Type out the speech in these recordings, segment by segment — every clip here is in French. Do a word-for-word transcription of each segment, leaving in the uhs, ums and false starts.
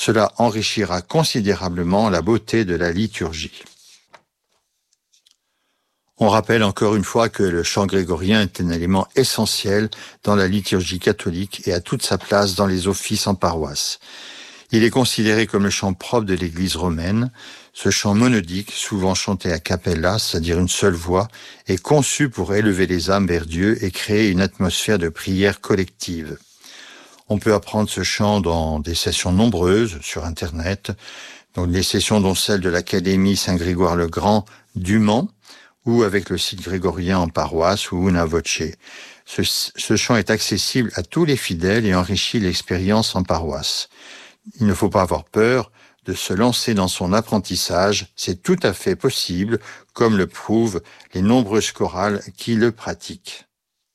Cela enrichira considérablement la beauté de la liturgie. On rappelle encore une fois que le chant grégorien est un élément essentiel dans la liturgie catholique et a toute sa place dans les offices en paroisse. Il est considéré comme le chant propre de l'Église romaine. Ce chant monodique, souvent chanté a cappella, c'est-à-dire une seule voix, est conçu pour élever les âmes vers Dieu et créer une atmosphère de prière collective. On peut apprendre ce chant dans des sessions nombreuses sur Internet, donc des sessions dont celle de l'Académie Saint-Grégoire-le-Grand du Mans, ou avec le site grégorien en paroisse ou Una Voce. Ce, ce chant est accessible à tous les fidèles et enrichit l'expérience en paroisse. Il ne faut pas avoir peur de se lancer dans son apprentissage, c'est tout à fait possible, comme le prouvent les nombreuses chorales qui le pratiquent.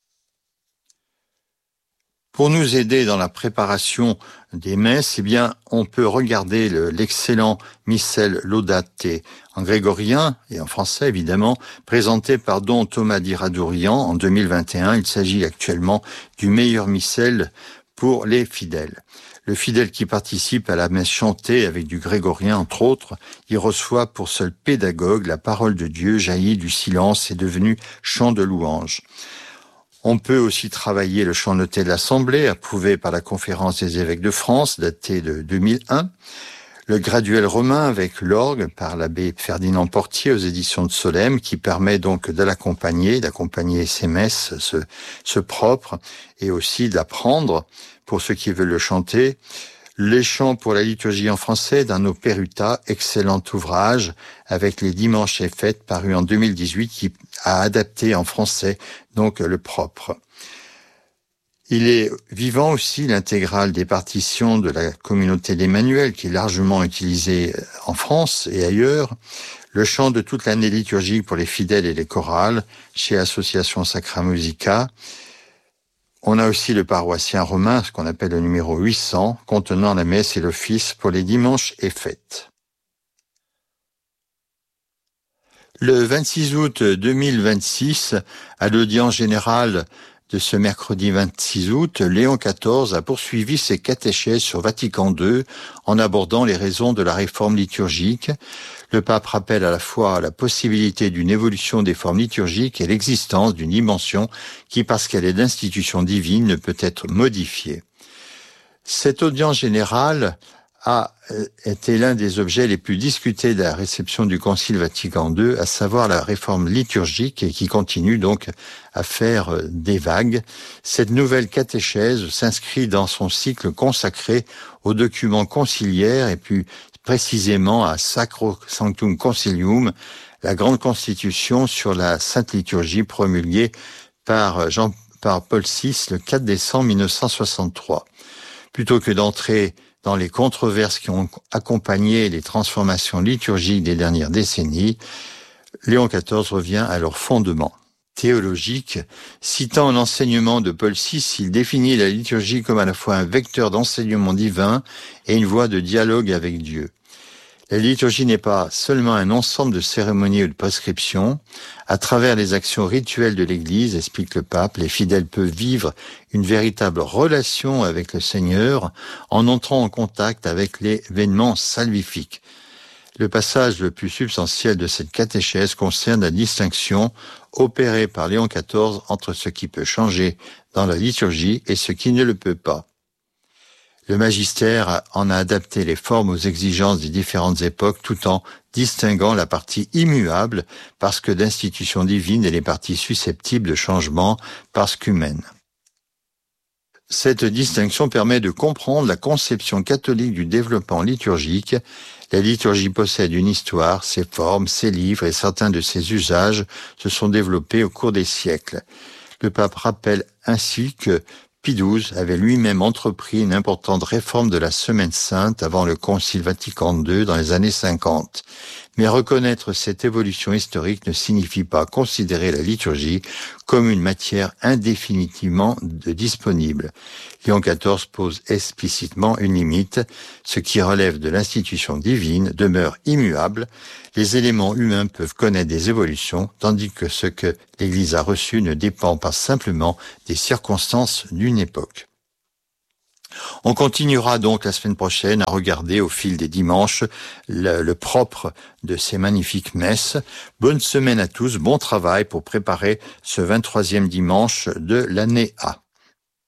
Pour nous aider dans la préparation des messes, eh bien, on peut regarder le, l'excellent missel Laudate en grégorien et en français évidemment, présenté par Don Thomas d'Iradourian en deux mille vingt et un. Il s'agit actuellement du meilleur missel pour les fidèles. Le fidèle qui participe à la messe chantée avec du grégorien, entre autres, il reçoit pour seul pédagogue la parole de Dieu jaillie du silence et devenue chant de louange. On peut aussi travailler le chant noté de l'Assemblée, approuvé par la Conférence des évêques de France, daté de deux mille un. Le graduel romain avec l'orgue par l'abbé Ferdinand Portier aux éditions de Solesmes, qui permet donc de l'accompagner, d'accompagner ces messes, ce, ce propre, et aussi d'apprendre pour ceux qui veulent le chanter. Les chants pour la liturgie en français d'un Operuta, excellent ouvrage, avec les dimanches et fêtes, paru en deux mille dix-huit, qui a adapté en français, donc le propre. Il est vivant aussi l'intégrale des partitions de la communauté d'Emmanuel, qui est largement utilisée en France et ailleurs. Le chant de toute l'année liturgique pour les fidèles et les chorales, chez Association Sacra Musica. On a aussi le paroissien romain, ce qu'on appelle le numéro huit cents, contenant la messe et l'office pour les dimanches et fêtes. Le vingt-six août deux mille vingt-six, à l'audience générale de ce mercredi vingt-six août, Léon quatorze a poursuivi ses catéchèses sur Vatican deux en abordant les raisons de la réforme liturgique. Le pape rappelle à la fois la possibilité d'une évolution des formes liturgiques et l'existence d'une dimension qui, parce qu'elle est d'institution divine, ne peut être modifiée. Cette audience générale a été l'un des objets les plus discutés de la réception du Concile Vatican deux, à savoir la réforme liturgique et qui continue donc à faire des vagues. Cette nouvelle catéchèse s'inscrit dans son cycle consacré aux documents conciliaires et plus précisément à Sacrosanctum Concilium, la grande constitution sur la Sainte Liturgie promulguée par Jean, par Paul six le quatre décembre mille neuf cent soixante-trois. Plutôt que d'entrer dans les controverses qui ont accompagné les transformations liturgiques des dernières décennies, Léon quatorze revient à leurs fondements théologiques. Citant l'enseignement de Paul six, il définit la liturgie comme à la fois un vecteur d'enseignement divin et une voie de dialogue avec Dieu. La liturgie n'est pas seulement un ensemble de cérémonies ou de prescriptions. À travers les actions rituelles de l'Église, explique le pape, les fidèles peuvent vivre une véritable relation avec le Seigneur en entrant en contact avec l'événement salvifique. Le passage le plus substantiel de cette catéchèse concerne la distinction opérée par Léon quatorze entre ce qui peut changer dans la liturgie et ce qui ne le peut pas. Le magistère en a adapté les formes aux exigences des différentes époques tout en distinguant la partie immuable parce que d'institution divine et les parties susceptibles de changement parce qu'humaines. Cette distinction permet de comprendre la conception catholique du développement liturgique. La liturgie possède une histoire, ses formes, ses livres et certains de ses usages se sont développés au cours des siècles. Le pape rappelle ainsi que Pie douze avait lui-même entrepris une importante réforme de la Semaine Sainte avant le Concile Vatican deux dans les années cinquante. Mais reconnaître cette évolution historique ne signifie pas considérer la liturgie comme une matière indéfinitivement disponible. Léon quatorze pose explicitement une limite. Ce qui relève de l'institution divine demeure immuable. Les éléments humains peuvent connaître des évolutions, tandis que ce que l'Église a reçu ne dépend pas simplement des circonstances d'une époque. On continuera donc la semaine prochaine à regarder au fil des dimanches le, le propre de ces magnifiques messes. Bonne semaine à tous, bon travail pour préparer ce vingt-troisième dimanche de l'année A.